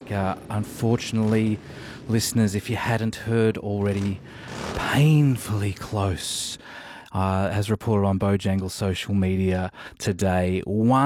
unfortunately, listeners, if you hadn't heard already, painfully close. As reported on Bojangles social media today,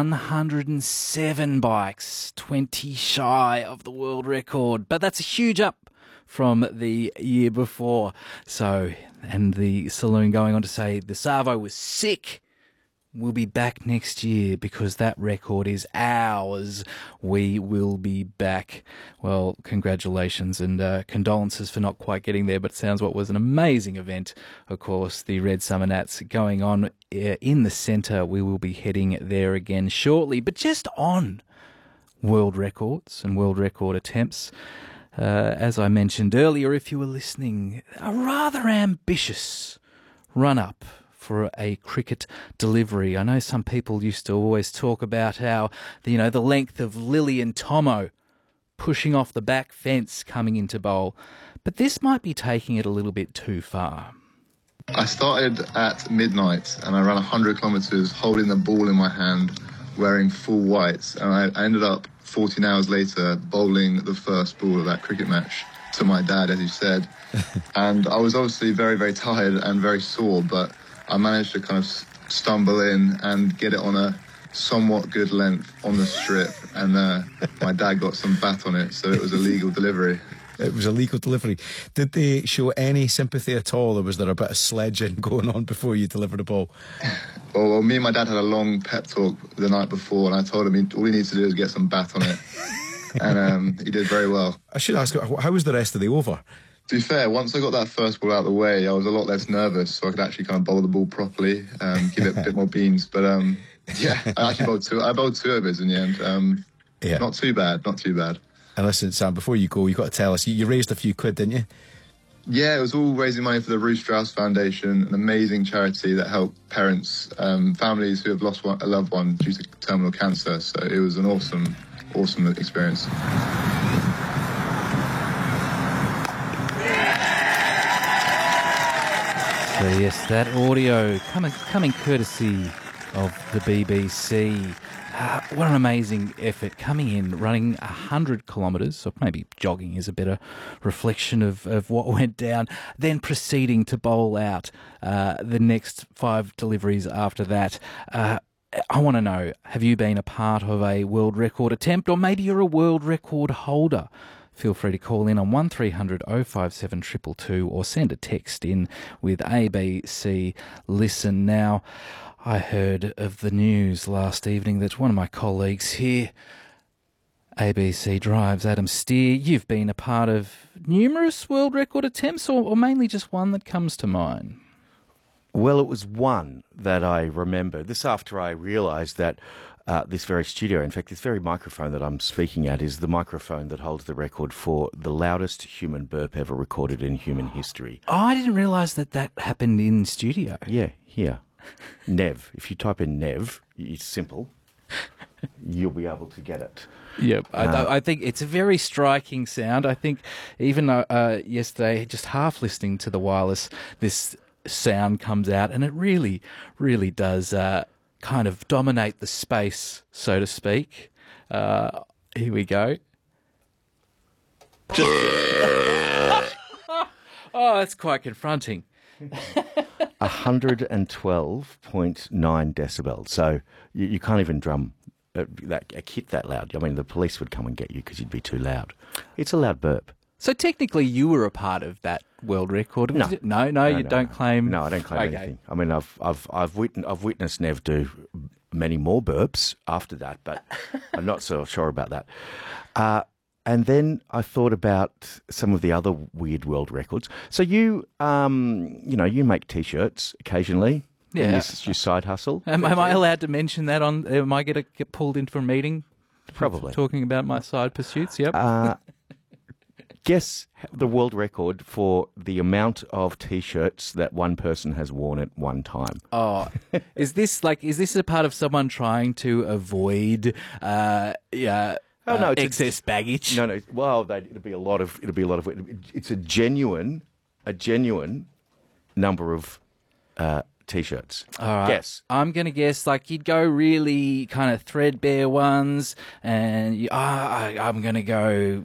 107 bikes, 20 shy of the world record. But that's a huge up from the year before. So, and the saloon going on to say the Savo was sick. We'll be back next year because that record is ours. We will be back. Well, congratulations and condolences for not quite getting there, but it sounds what was an amazing event. Of course, the Red Summer Nats going on in the centre. We will be heading there again shortly. But just on world records and world record attempts, as I mentioned earlier, if you were listening, a rather ambitious run-up for a cricket delivery. I know some people used to always talk about how, the length of Lily and Tomo pushing off the back fence coming into bowl, but this might be taking it a little bit too far. I started at midnight and I ran 100 kilometres holding the ball in my hand, wearing full whites, and I ended up 14 hours later bowling the first ball of that cricket match to my dad, as you said. And I was obviously very, very tired and very sore, but I managed to kind of stumble in and get it on a somewhat good length on the strip, and my dad got some bat on it, so it was a legal delivery. It was a legal delivery. Did they show any sympathy at all, or was there a bit of sledging going on before you delivered the ball? Well, me and my dad had a long pep talk the night before, and I told him all he needs to do is get some bat on it. And he did very well. I should ask, how was the rest of the over? To be fair, once I got that first ball out of the way, I was a lot less nervous, so I could actually kind of bowl the ball properly, give it a bit more beans. But yeah, I actually bowled two overs in the end. Yeah. Not too bad. And listen, Sam, before you go, you've got to tell us, you raised a few quid, didn't you? Yeah, it was all raising money for the Ruth Strauss Foundation, an amazing charity that helped parents, families who have lost a loved one due to terminal cancer. So it was an awesome experience. So yes, that audio coming courtesy of the BBC. What an amazing effort, coming in, running 100 kilometres, or maybe jogging is a better reflection of what went down, then proceeding to bowl out the next 5 deliveries after that. I want to know, have you been a part of a world record attempt, or maybe you're a world record holder? Feel free to call in on 1300 057 222 or send a text in with ABC Listen. Now, I heard of the news last evening that one of my colleagues here, ABC Drives, Adam Steer, you've been a part of numerous world record attempts, or mainly just one that comes to mind? Well, it was one that I remember. This after I realised that this very studio, in fact, this very microphone that I'm speaking at is the microphone that holds the record for the loudest human burp ever recorded in human history. Oh, I didn't realise that happened in studio. Yeah, here. Nev. If you type in Nev, it's simple. You'll be able to get it. Yep, I think it's a very striking sound. I think even yesterday, just half listening to the wireless, this sound comes out, and it really, really does kind of dominate the space, so to speak. Here we go. Oh, that's quite confronting. 112.9 decibels. So you can't even drum a kit that loud. I mean, the police would come and get you because you'd be too loud. It's a loud burp. So technically, you were a part of that world record. No, you don't claim. No, I don't claim anything. I mean, I've witnessed Nev do many more burps after that, but I'm not so sure about that. And then I thought about some of the other weird world records. So you make T-shirts occasionally. Yeah. Your side hustle. Am I allowed to mention that on? Am I going to get pulled into a meeting? Probably. Talking about my side pursuits. Yep. Guess the world record for the amount of T-shirts that one person has worn at one time. Oh, is this a part of someone trying to avoid excess baggage? No. Well, it'll be a lot of. It's a genuine number of T-shirts. All right. Guess. I'm going to guess you'd go really kind of threadbare ones, and I'm going to go